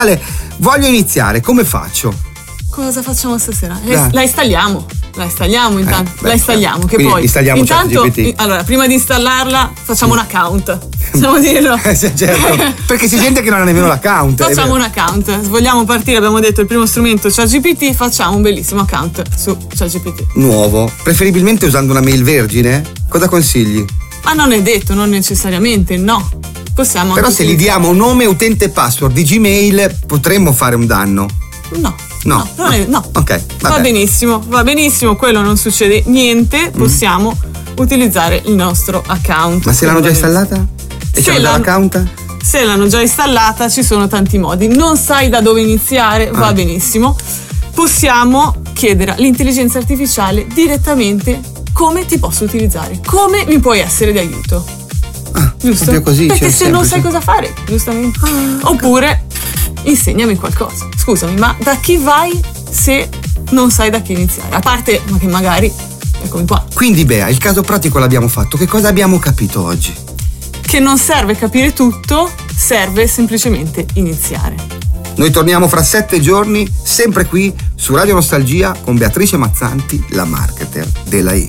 Voglio iniziare, come faccio? Cosa facciamo stasera? La installiamo intanto. La installiamo, che quindi poi installiamo intanto ChatGPT. allora, prima di installarla facciamo un account. Possiamo dirlo? Certo, perché si sente che non ha nemmeno l'account. Facciamo un account. Vogliamo partire, abbiamo detto il primo strumento ChatGPT, facciamo un bellissimo account su ChatGPT. Nuovo, preferibilmente usando una mail vergine? Cosa consigli? Ma non è detto, non necessariamente, no. Possiamo Però anche se gli diamo nome, utente e password di Gmail potremmo fare un danno. No. Ok, va benissimo, quello non succede niente, possiamo utilizzare il nostro account. Ma se l'hanno già installata? E c'è già l'account? Se l'hanno già installata ci sono tanti modi. Non sai da dove iniziare, va benissimo. Possiamo chiedere all'intelligenza artificiale direttamente come ti posso utilizzare, come mi puoi essere di aiuto. Giusto? Così, perché se non sai cosa fare, giustamente. Oppure insegnami qualcosa. Scusami, ma da chi vai se non sai da chi iniziare? A parte che magari eccomi qua. Quindi Bea, il caso pratico l'abbiamo fatto. Che cosa abbiamo capito oggi? Che non serve capire tutto, serve semplicemente iniziare. Noi torniamo fra 7 giorni, sempre qui su Radio Nostalgia con Beatrice Mazzanti, la marketer della I.